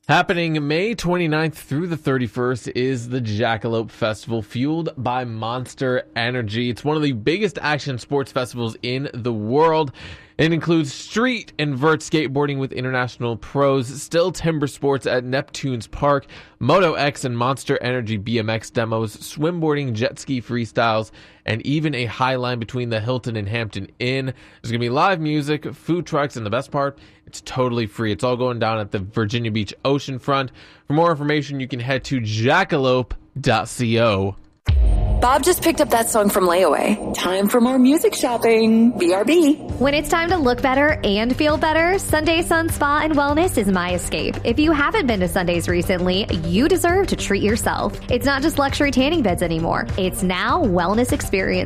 Happening May 29th through the 31st is the Jackalope Festival, fueled by Monster Energy. It's one of the biggest action sports festivals in the world. It includes street and vert skateboarding with international pros, still timber sports at Neptune's Park, Moto X and Monster Energy BMX demos, swimboarding, jet ski freestyles, and even a high line between the Hilton and Hampton Inn. There's going to be live music, food trucks, and the best part, it's totally free. It's all going down at the Virginia Beach oceanfront. For more information, you can head to jackalope.co. Bob just picked up that song from Layaway. Time for more music shopping. BRB. When it's time to look better and feel better, Sunday Sun Spa and Wellness is my escape. If you haven't been to Sundays recently, you deserve to treat yourself. It's not just luxury tanning beds anymore. It's now wellness experience.